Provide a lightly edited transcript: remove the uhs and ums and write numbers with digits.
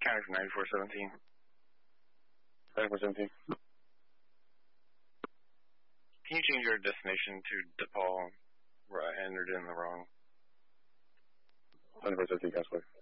County for 9417. 9417. Can you change your destination to DePaul, where I entered in the wrong? 9417, Castaway.